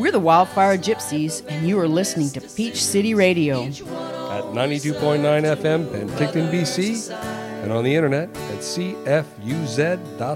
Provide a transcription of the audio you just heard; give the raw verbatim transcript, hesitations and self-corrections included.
We're the Wildfire Gypsies, and you are listening to Peach City Radio. At ninety-two point nine F M, Penticton, B C, and on the internet at C F U Z dot